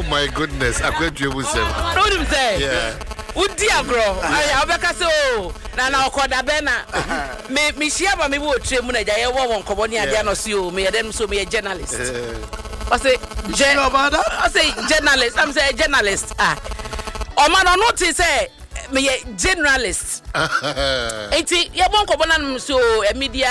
my goodness. I can't do it. What do you say? Yeah. Udi agro. I obeka say oh na okoda be na me share ba me wo tre mu na ja ye wo won kobo ni ade no si o me dem so me journalist. I say journalist. I'm say journalist. O man no ti say me generalist. Enti ye bon kobo na so media